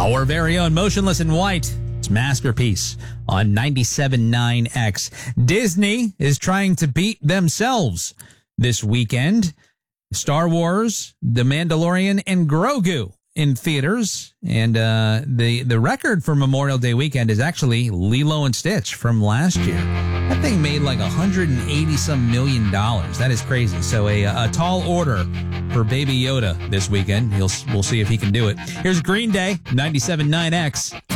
Our very own Motionless in White. It's Masterpiece on 97.9X. Disney is trying to beat themselves this weekend. Star Wars, The Mandalorian, and Grogu in theaters. And the record for Memorial Day weekend is actually Lilo and Stitch from last year. That thing made like $180-some million. That is crazy. So a tall order for Baby Yoda this weekend. We'll see if he can do it. Here's Green Day, 97.9X.